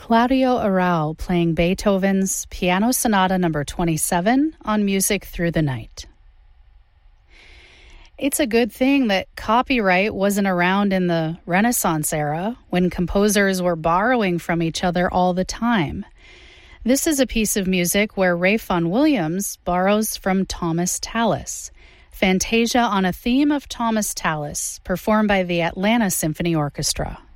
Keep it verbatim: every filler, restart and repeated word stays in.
Claudio Arrau playing Beethoven's Piano Sonata number twenty-seven on Music Through the Night. It's a good thing that copyright wasn't around in the Renaissance era, when composers were borrowing from each other all the time. This is a piece of music where Ralph Vaughan Williams borrows from Thomas Tallis. Fantasia on a theme of Thomas Tallis, performed by the Atlanta Symphony Orchestra.